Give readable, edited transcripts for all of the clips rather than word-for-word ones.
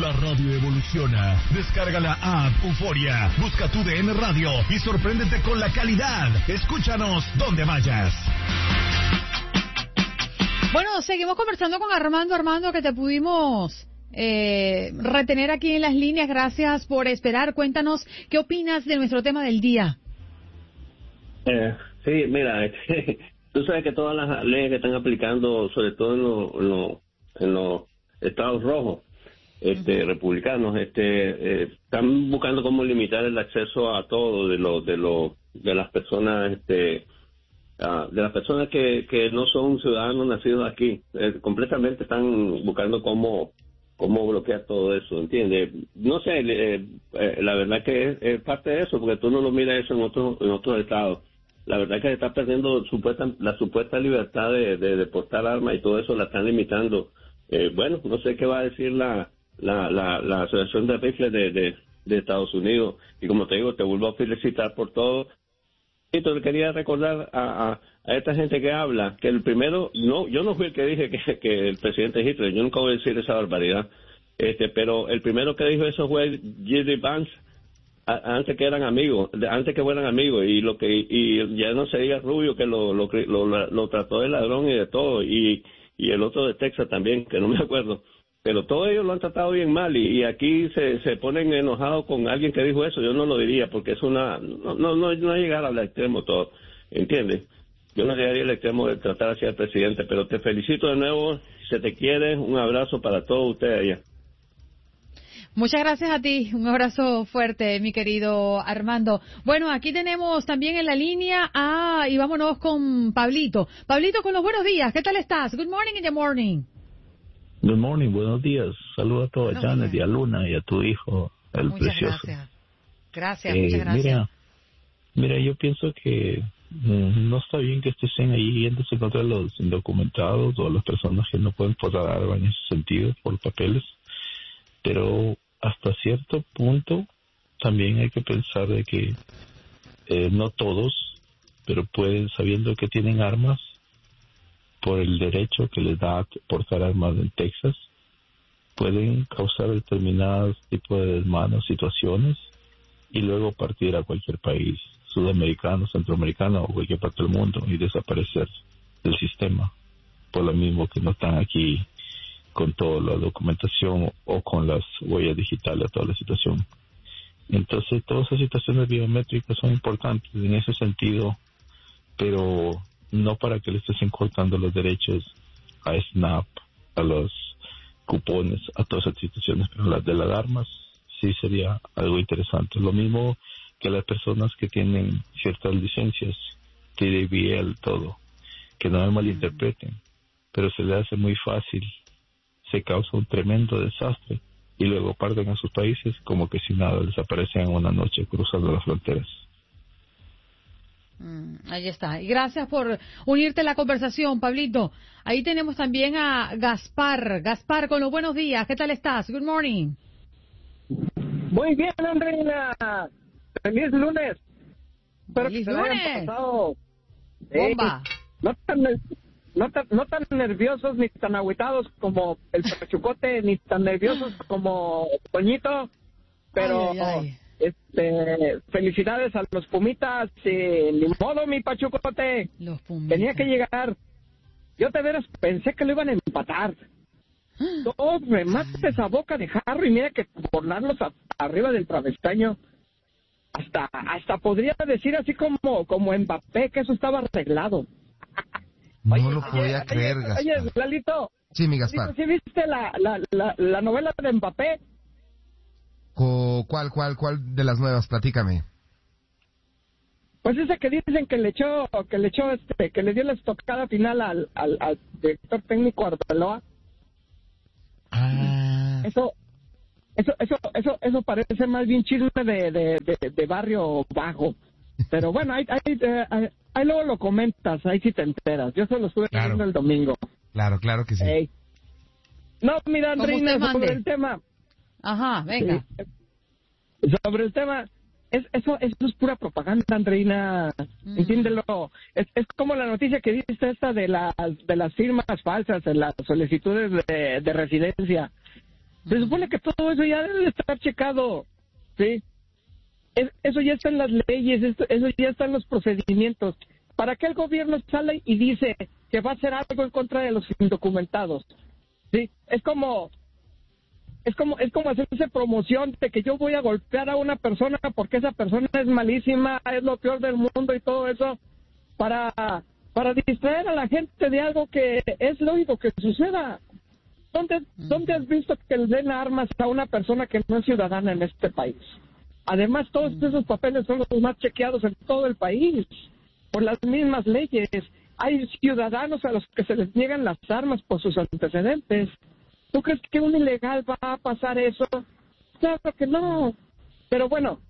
La radio evoluciona. Descarga la app Euforia. Busca tu DN Radio y sorpréndete con la calidad. Escúchanos donde vayas. Bueno, seguimos conversando con Armando. Armando, que te pudimos retener aquí en las líneas. Gracias por esperar. Cuéntanos, ¿qué opinas de nuestro tema del día? Sí, mira, tú sabes que todas las leyes que están aplicando, sobre todo en los estados rojos, republicanos, están buscando cómo limitar el acceso a todo de las personas, de las personas que no son ciudadanos nacidos aquí. Completamente están buscando cómo bloquear todo eso, ¿entiendes? No sé, la verdad que es parte de eso, porque tú no lo miras eso en otros estados. La verdad es que se está perdiendo la supuesta libertad de portar armas, y todo eso la están limitando. Bueno, no sé qué va a decir la Asociación de Rifles de Estados Unidos, y como te digo, te vuelvo a felicitar por todo. Y te quería recordar a esta gente que habla que el primero, yo no fui el que dije que el presidente Hitler, yo nunca voy a decir esa barbaridad, pero el primero que dijo eso fue J.D. Vance, antes que fueran amigos, y ya no se diga Rubio, que lo trató de ladrón y de todo, y el otro de Texas también, que no me acuerdo, pero todos ellos lo han tratado bien mal, y aquí se ponen enojados con alguien que dijo eso. Yo no lo diría, porque es no llegar al extremo todo, ¿entiendes? Yo no llegaría al extremo de tratar así al presidente, pero te felicito de nuevo, se te quiere, un abrazo para todos ustedes allá. Muchas gracias a ti, un abrazo fuerte, mi querido Armando. Bueno, aquí tenemos también en la línea y vámonos con Pablito. Pablito, con los buenos días, ¿qué tal estás? Good morning in the morning. Good morning, buenos días. Saludos a todos, Janet y a Luna y a tu hijo, el muchas precioso. Gracias, muchas gracias. Mira, yo pienso que no está bien que estén ahí yéndose contra los indocumentados o las personas que no pueden portar armas en ese sentido por papeles, pero hasta cierto punto también hay que pensar de que no todos, pero pueden, sabiendo que tienen armas, por el derecho que les da a portar armas en Texas, pueden causar determinados tipos de desmanos, situaciones, y luego partir a cualquier país sudamericano, centroamericano o cualquier parte del mundo y desaparecer del sistema, por lo mismo que no están aquí con toda la documentación o con las huellas digitales, toda la situación. Entonces, todas esas situaciones biométricas son importantes en ese sentido, pero no para que le estés cortando los derechos a SNAP, a los cupones, a todas esas situaciones, pero las de las armas sí sería algo interesante. Lo mismo que las personas que tienen ciertas licencias, TDBL, todo, que no me malinterpreten, pero se le hace muy fácil, se causa un tremendo desastre y luego parten a sus países como que si nada, desaparecen en una noche cruzando las fronteras. Ahí está. Y gracias por unirte a la conversación, Pablito. Ahí tenemos también a Gaspar. Gaspar, con los buenos días. ¿Qué tal estás? Good morning. Muy bien, Andreina. Feliz lunes. Feliz lunes. Bomba. No tan nerviosos ni tan agüitados como el Pachucote, ni tan nerviosos como Toñito, pero... Ay. Felicidades a los Pumitas, ni modo, mi Pachucote. Los Pumitas. Tenía que llegar. Yo de veras pensé que lo iban a empatar. Dos remates a boca de jarro, y mira que borrarlos arriba del travesaño. Hasta podría decir así como Mbappé, que eso estaba arreglado. No lo podía creer, Gaspar. Oye, Lalito. Sí, mi Gaspar. ¿Sí viste la novela de Mbappé? ¿Cuál de las nuevas? Platícame. Pues ese que dicen que le echó que le dio la estocada final al director técnico Arbeloa. Eso parece más bien chisme de barrio bajo. Pero bueno, ahí luego lo comentas, ahí sí te enteras. Yo solo estuve viendo el domingo. Claro que sí. No, mira, Andreina, sobre el tema. Ajá, venga. Sobre el tema, eso es pura propaganda, Andreina. Entiéndelo. Es como la noticia que diste esta de las firmas falsas en las solicitudes de residencia. Se supone que todo eso ya debe estar checado, ¿sí? Eso ya está en las leyes, eso ya está en los procedimientos. ¿Para qué el gobierno sale y dice que va a hacer algo en contra de los indocumentados? ¿Sí? Es como hacerse promoción de que yo voy a golpear a una persona porque esa persona es malísima, es lo peor del mundo y todo eso, para distraer a la gente de algo que es lógico que suceda. ¿Dónde has visto que le den armas a una persona que no es ciudadana en este país? Además, todos esos papeles son los más chequeados en todo el país, por las mismas leyes. Hay ciudadanos a los que se les niegan las armas por sus antecedentes. ¿Tú crees que un ilegal va a pasar eso? Claro que no. Pero bueno,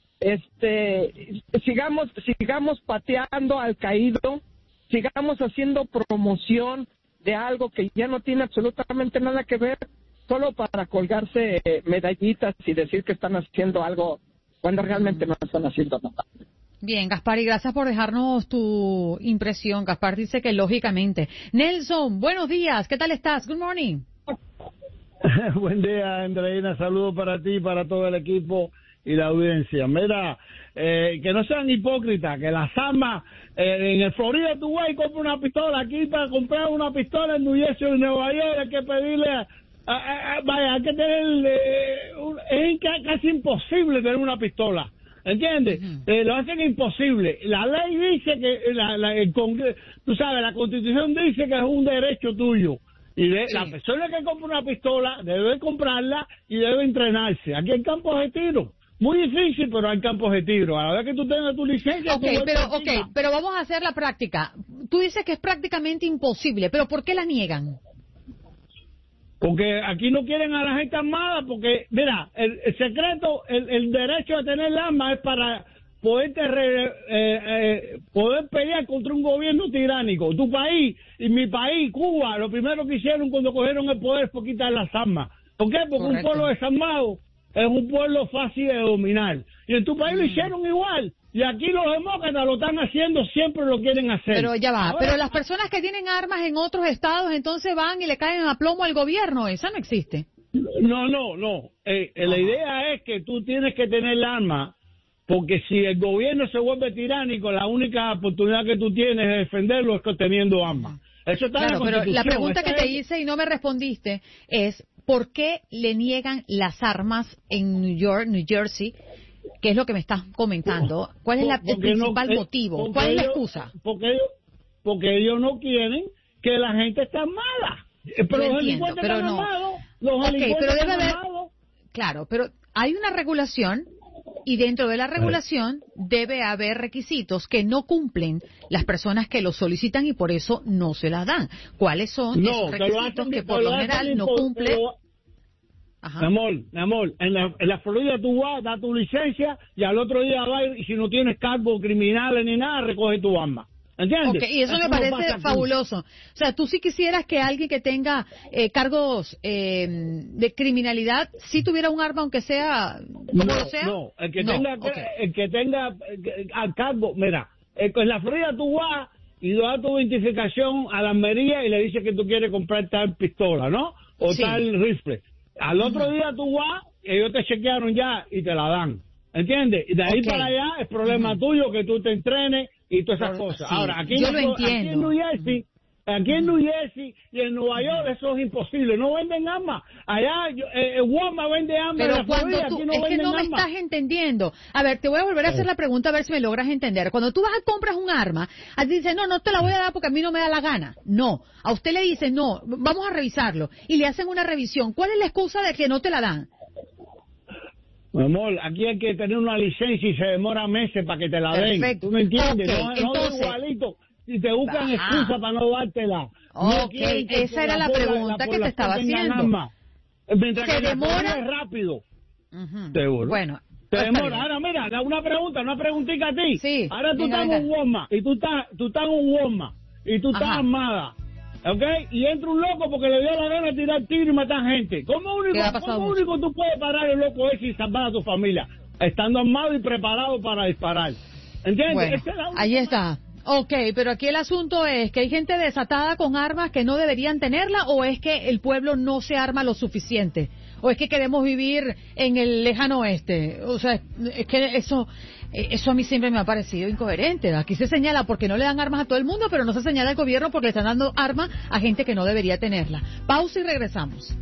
sigamos pateando al caído, sigamos haciendo promoción de algo que ya no tiene absolutamente nada que ver, solo para colgarse medallitas y decir que están haciendo algo cuando realmente no están haciendo nada. Bien, Gaspar, y gracias por dejarnos tu impresión. Gaspar dice que lógicamente. Nelson, buenos días, ¿qué tal estás? Good morning. Buen día, Andreina, saludos para ti, para todo el equipo y la audiencia. Mira, que no sean hipócritas, que las armas, en el Florida tú vas y compras una pistola, aquí para comprar una pistola en New Jersey o en Nueva York hay que pedirle, hay que tener, es casi imposible tener una pistola, ¿entiendes? Lo hacen imposible. La ley dice que, el Congreso, tú sabes, la Constitución dice que es un derecho tuyo. Y la persona que compra una pistola debe comprarla y debe entrenarse. Aquí hay campos de tiro. Muy difícil, pero hay campos de tiro. A la vez que tú tengas tu licencia... Pero vamos a hacer la práctica. Tú dices que es prácticamente imposible, pero ¿por qué la niegan? Porque aquí no quieren a la gente armada, porque, mira, el secreto, el derecho a tener el arma es para poder pelear contra un gobierno tiránico. Tu país y mi país, Cuba, lo primero que hicieron cuando cogieron el poder fue quitar las armas. ¿Por qué? Porque un pueblo desarmado es un pueblo fácil de dominar. Y en tu país lo hicieron igual. Y aquí los demócratas lo están haciendo, siempre lo quieren hacer. Pero ya va, pero las personas que tienen armas en otros estados entonces van y le caen a plomo al gobierno. Esa no existe. No. La idea es que tú tienes que tener el arma, porque si el gobierno se vuelve tiránico, la única oportunidad que tú tienes de defenderlo es teniendo armas. Eso está claro, en la pero la pregunta Esa que te hice y no me respondiste es ¿por qué le niegan las armas en New York, New Jersey? ¿Qué es lo que me estás comentando? ¿Cuál es el principal motivo? ¿Cuál es la excusa? Porque ellos no quieren que la gente esté armada. Pero los delincuentes están armados. Los delincuentes están armados. Claro, pero hay una regulación y dentro de la regulación debe haber requisitos que no cumplen las personas que los solicitan y por eso no se las dan. ¿Cuáles son esos requisitos que por lo general no cumplen? Mi amor, en la Florida tú vas, das tu licencia y al otro día vas y si no tienes cargos criminales ni nada, recoge tu arma. ¿Entiendes? Okay, y eso me parece fabuloso. O sea, tú sí quisieras que alguien que tenga cargos de criminalidad sí tuviera un arma, aunque sea como lo sea. No, el que tenga al cargo, mira, en la Florida tú vas y das tu identificación a la armería y le dices que tú quieres comprar tal pistola, ¿no? O tal rifle. Al otro día tú vas, ellos te chequearon ya y te la dan. ¿Entiendes? Y de ahí para allá es problema tuyo que tú te entrenes y todas esas cosas. Sí, ahora, aquí en New Jersey y en Nueva York eso es imposible. No venden armas. Allá Walmart vende armas. Pero en la Florida, aquí no es que no me armas. estás entendiendo. A ver, te voy a volver a hacer la pregunta a ver si me logras entender. Cuando tú vas a compras un arma, a ti dice, no te la voy a dar porque a mí no me da la gana. No. A usted le dice, no, vamos a revisarlo. Y le hacen una revisión. ¿Cuál es la excusa de que no te la dan? Mi amor, aquí hay que tener una licencia y se demora meses para que te la den. Perfecto. ¿Tú me entiendes? Okay, no es igualito. Si te buscan excusa para no dártela. Esa era la pregunta que te estaba haciendo. Mientras se que demora rápido. Seguro. Bueno. Te demora. Ahora mira, da una preguntita a ti. Sí, ahora tú estás en un Walmart y tú estás en un Walmart y tú estás armada. ¿Ok? Y entra un loco porque le dio la gana de tirar tiro y matar gente. ¿Cómo único tú puedes parar el loco ese y salvar a tu familia? Estando armado y preparado para disparar. ¿Entiendes? Bueno, ahí está. Ok, pero aquí el asunto es que hay gente desatada con armas que no deberían tenerla, o es que el pueblo no se arma lo suficiente, o es que queremos vivir en el lejano oeste. O sea, es que eso a mí siempre me ha parecido incoherente. Aquí se señala porque no le dan armas a todo el mundo, pero no se señala al gobierno porque le están dando armas a gente que no debería tenerla. Pausa y regresamos.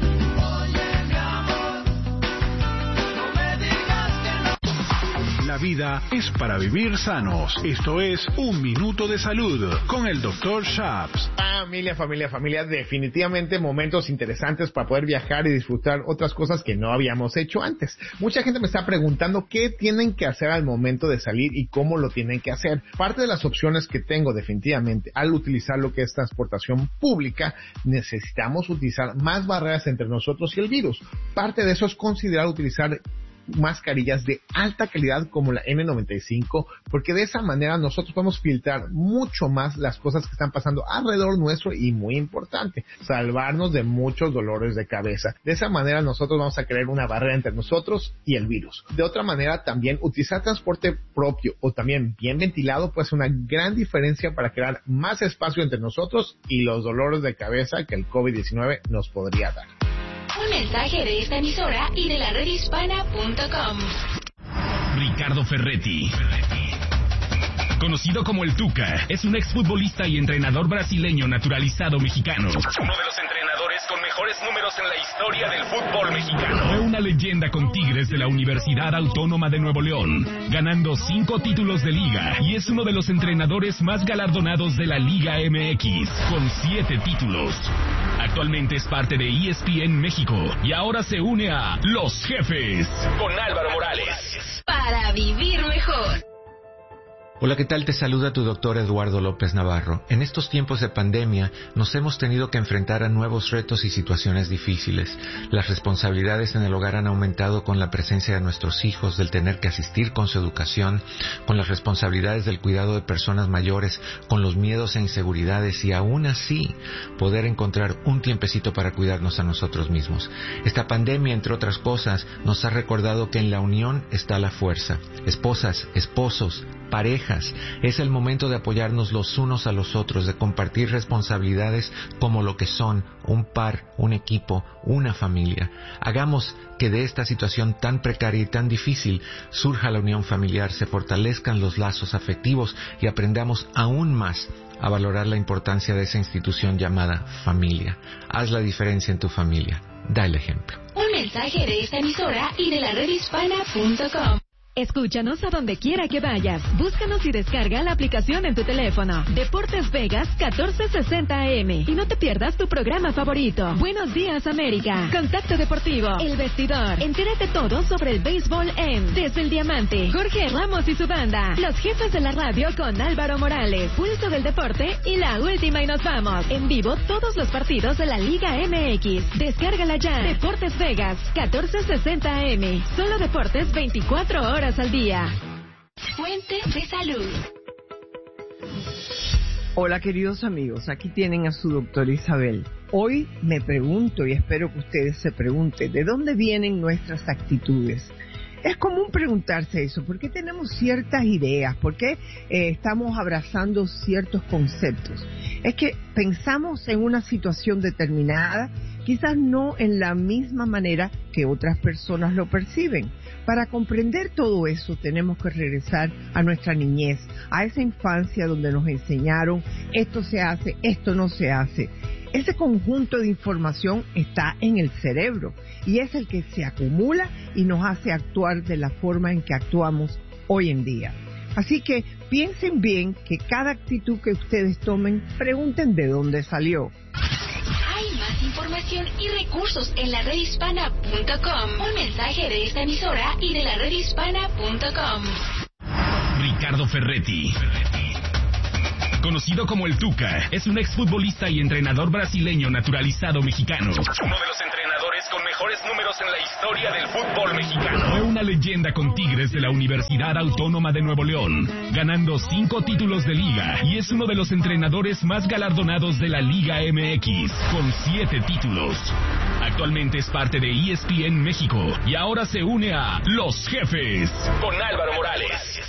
La vida es para vivir sanos. Esto es Un Minuto de Salud con el Dr. Shaps. Familia, definitivamente momentos interesantes para poder viajar y disfrutar otras cosas que no habíamos hecho antes. Mucha gente me está preguntando qué tienen que hacer al momento de salir y cómo lo tienen que hacer. Parte de las opciones que tengo definitivamente al utilizar lo que es transportación pública, necesitamos utilizar más barreras entre nosotros y el virus. Parte de eso es considerar utilizar mascarillas de alta calidad como la N95, porque de esa manera nosotros podemos filtrar mucho más las cosas que están pasando alrededor nuestro y, muy importante, salvarnos de muchos dolores de cabeza. De esa manera nosotros vamos a crear una barrera entre nosotros y el virus. De otra manera, también utilizar transporte propio o también bien ventilado puede ser una gran diferencia para crear más espacio entre nosotros y los dolores de cabeza que el COVID-19 nos podría dar. Un mensaje de esta emisora y de la redhispana.com. Ricardo Ferretti, conocido como el Tuca, es un exfutbolista y entrenador brasileño naturalizado mexicano. Uno de los entrenadores con mejores números en la historia del fútbol mexicano. Fue una leyenda con Tigres de la Universidad Autónoma de Nuevo León, ganando 5 títulos de liga, y es uno de los entrenadores más galardonados de la Liga MX, con 7 títulos. Actualmente es parte de ESPN México y ahora se une a Los Jefes con Álvaro Morales. Para vivir mejor. Hola, ¿qué tal? Te saluda tu doctor Eduardo López Navarro. En estos tiempos de pandemia nos hemos tenido que enfrentar a nuevos retos y situaciones difíciles. Las responsabilidades en el hogar han aumentado con la presencia de nuestros hijos, del tener que asistir con su educación, con las responsabilidades del cuidado de personas mayores, con los miedos e inseguridades, y aún así poder encontrar un tiempecito para cuidarnos a nosotros mismos. Esta pandemia, entre otras cosas, nos ha recordado que en la unión está la fuerza. Esposas, esposos, parejas, es el momento de apoyarnos los unos a los otros, de compartir responsabilidades como lo que son un par, un equipo, una familia. Hagamos que de esta situación tan precaria y tan difícil surja la unión familiar, se fortalezcan los lazos afectivos y aprendamos aún más a valorar la importancia de esa institución llamada familia. Haz la diferencia en tu familia. Da el ejemplo. Un mensaje de esta emisora y de la redhispana.com. Escúchanos a donde quiera que vayas. Búscanos y descarga la aplicación en tu teléfono. Deportes Vegas 1460 AM. Y no te pierdas tu programa favorito. Buenos días, América. Contacto Deportivo. El Vestidor. Entérate todo sobre el béisbol en Desde el Diamante. Jorge Ramos y su banda. Los Jefes de la Radio con Álvaro Morales. Pulso del Deporte y la última y nos vamos. En vivo todos los partidos de la Liga MX. Descárgala ya. Deportes Vegas 1460 AM. Solo deportes 24 horas al día. Fuentes de salud. Hola, queridos amigos, aquí tienen a su doctora Isabel. Hoy me pregunto, y espero que ustedes se pregunten, ¿de dónde vienen nuestras actitudes? Es común preguntarse eso, ¿por qué tenemos ciertas ideas? ¿Por qué estamos abrazando ciertos conceptos? Es que pensamos en una situación determinada, quizás no en la misma manera que otras personas lo perciben. Para comprender todo eso tenemos que regresar a nuestra niñez, a esa infancia donde nos enseñaron esto se hace, esto no se hace. Ese conjunto de información está en el cerebro y es el que se acumula y nos hace actuar de la forma en que actuamos hoy en día. Así que piensen bien que cada actitud que ustedes tomen, pregunten de dónde salió. Hay más información y recursos en la redhispana.com. Un mensaje de esta emisora y de la redhispana.com. Ricardo Ferretti, conocido como el Tuca, es un exfutbolista y entrenador brasileño naturalizado mexicano. Uno de los entrenadores con mejores números en la historia del fútbol mexicano. Fue una leyenda con Tigres de la Universidad Autónoma de Nuevo León, ganando 5 títulos de liga, y es uno de los entrenadores más galardonados de la Liga MX, con 7 títulos. Actualmente es parte de ESPN México y ahora se une a Los Jefes con Álvaro Morales.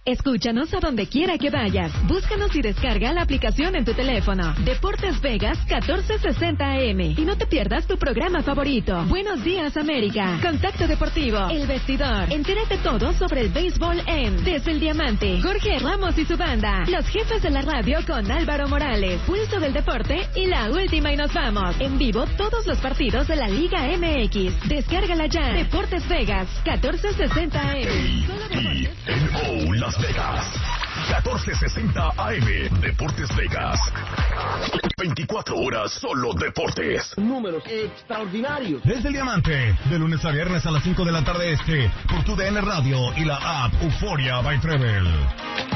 Escúchanos a donde quiera que vayas. Búscanos y descarga la aplicación en tu teléfono. Deportes Vegas 1460 AM. Y no te pierdas tu programa favorito. Buenos días, América. Contacto Deportivo. El Vestidor. Entérate todo sobre el béisbol en Desde el Diamante. Jorge Ramos y su banda. Los jefes de la radio con Álvaro Morales. Pulso del Deporte y la última y nos vamos. En vivo todos los partidos de la Liga MX. Descárgala ya. Deportes Vegas 1460 AM. KENO Las Vegas 1460 AM. Deportes Vegas. 24 horas solo deportes. Números extraordinarios. Desde el Diamante, de lunes a viernes a las 5 de la tarde por tu DN Radio y la app Euforia by Travel.